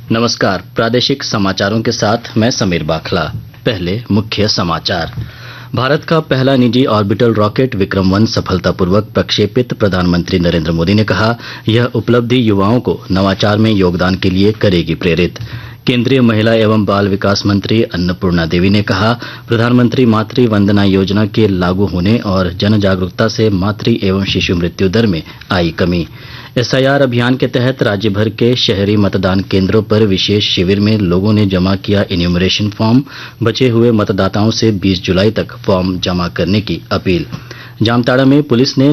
नमस्कार, प्रादेशिक समाचारों के साथ मैं समीर बाखला। पहले मुख्य समाचार। भारत का पहला निजी ऑर्बिटल रॉकेट विक्रम-1 सफलतापूर्वक प्रक्षेपित। प्रधानमंत्री नरेंद्र मोदी ने कहा, यह उपलब्धि युवाओं को नवाचार में योगदान के लिए करेगी प्रेरित। केंद्रीय महिला एवं बाल विकास मंत्री अन्नपूर्णा देवी ने कहा, प्रधानमंत्री मातृ वंदना योजना के लागू होने और जन जागरूकता से मातृ एवं शिशु मृत्यु दर में आई कमी। एसआईआर अभियान के तहत राज्य भर के शहरी मतदान केंद्रों पर विशेष शिविर में लोगों ने जमा किया इन्यूमरेशन फॉर्म। बचे हुए मतदाताओं से 20 जुलाई तक फॉर्म जमा करने की अपील। जामताड़ा में पुलिस ने